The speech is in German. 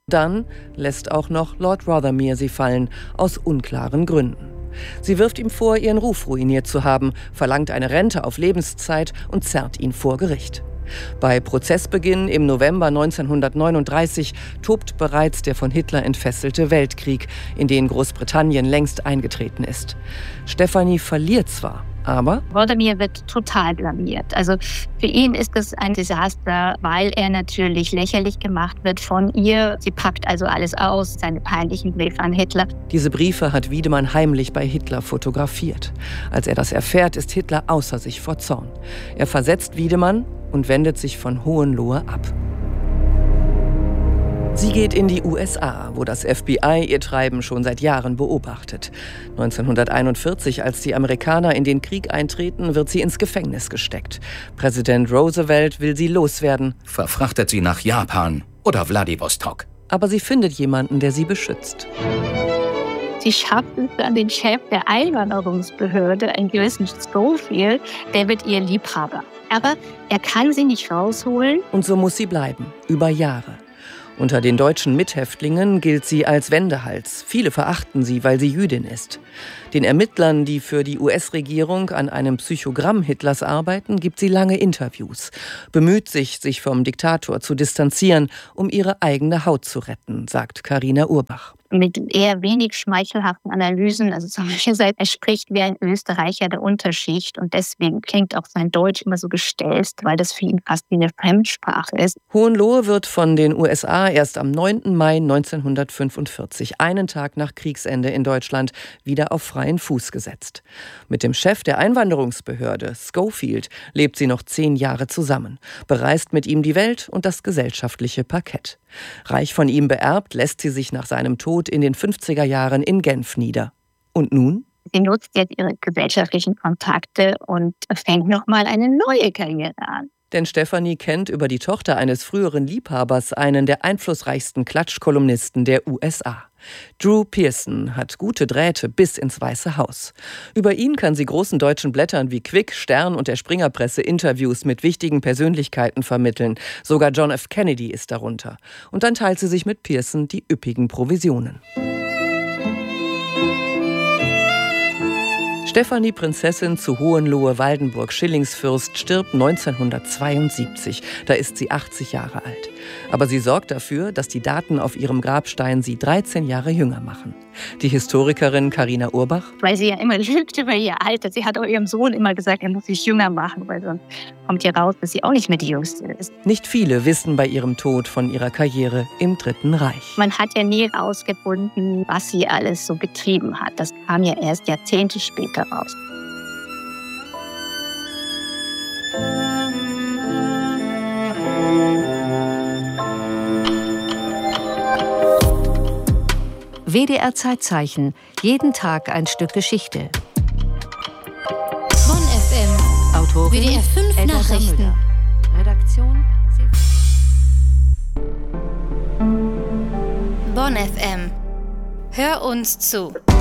Dann lässt auch noch Lord Rothermere sie fallen, aus unklaren Gründen. Sie wirft ihm vor, ihren Ruf ruiniert zu haben, verlangt eine Rente auf Lebenszeit und zerrt ihn vor Gericht. Bei Prozessbeginn im November 1939 tobt bereits der von Hitler entfesselte Weltkrieg, in den Großbritannien längst eingetreten ist. Stephanie verliert zwar, aber Rothermere wird total blamiert. Also für ihn ist das ein Desaster, weil er natürlich lächerlich gemacht wird von ihr. Sie packt also alles aus, seine peinlichen Briefe an Hitler. Diese Briefe hat Wiedemann heimlich bei Hitler fotografiert. Als er das erfährt, ist Hitler außer sich vor Zorn. Er versetzt Wiedemann und wendet sich von Hohenlohe ab. Sie geht in die USA, wo das FBI ihr Treiben schon seit Jahren beobachtet. 1941, als die Amerikaner in den Krieg eintreten, wird sie ins Gefängnis gesteckt. Präsident Roosevelt will sie loswerden. Verfrachtet sie nach Japan oder Wladiwostok. Aber sie findet jemanden, der sie beschützt. Sie schafft es an den Chef der Einwanderungsbehörde, einen gewissen Schofield, der wird ihr Liebhaber. Aber er kann sie nicht rausholen. Und so muss sie bleiben, über Jahre. Unter den deutschen Mithäftlingen gilt sie als Wendehals. Viele verachten sie, weil sie Jüdin ist. Den Ermittlern, die für die US-Regierung an einem Psychogramm Hitlers arbeiten, gibt sie lange Interviews. Bemüht sich vom Diktator zu distanzieren, um ihre eigene Haut zu retten, sagt Carina Urbach. Mit eher wenig schmeichelhaften Analysen. Also zum Beispiel er spricht wie ein Österreicher der Unterschicht und deswegen klingt auch sein Deutsch immer so gestelzt, weil das für ihn fast wie eine Fremdsprache ist. Hohenlohe wird von den USA erst am 9. Mai 1945, einen Tag nach Kriegsende in Deutschland, wieder auf freien Fuß gesetzt. Mit dem Chef der Einwanderungsbehörde, Schofield, lebt sie noch 10 Jahre zusammen, bereist mit ihm die Welt und das gesellschaftliche Parkett. Reich von ihm beerbt, lässt sie sich nach seinem Tod in den 50er Jahren in Genf nieder. Und nun? Sie nutzt jetzt ihre gesellschaftlichen Kontakte und fängt nochmal eine neue Karriere an. Denn Stephanie kennt über die Tochter eines früheren Liebhabers einen der einflussreichsten Klatschkolumnisten der USA. Drew Pearson hat gute Drähte bis ins Weiße Haus. Über ihn kann sie großen deutschen Blättern wie Quick, Stern und der Springerpresse Interviews mit wichtigen Persönlichkeiten vermitteln. Sogar John F. Kennedy ist darunter. Und dann teilt sie sich mit Pearson die üppigen Provisionen. Stephanie Prinzessin zu Hohenlohe-Waldenburg-Schillingsfürst stirbt 1972. Da ist sie 80 Jahre alt. Aber sie sorgt dafür, dass die Daten auf ihrem Grabstein sie 13 Jahre jünger machen. Die Historikerin Carina Urbach. Weil sie ja immer lügt über ihr Alter. Sie hat auch ihrem Sohn immer gesagt, er muss sich jünger machen, weil sonst kommt hier raus, dass sie auch nicht mehr die Jüngste ist. Nicht viele wissen bei ihrem Tod von ihrer Karriere im Dritten Reich. Man hat ja nie herausgefunden, was sie alles so getrieben hat. Das kam ja erst Jahrzehnte später raus. WDR Zeitzeichen. Jeden Tag ein Stück Geschichte. Bonn FM. Autorin WDR 5 Elda Nachrichten. Müller. Redaktion Bonn FM. Hör uns zu.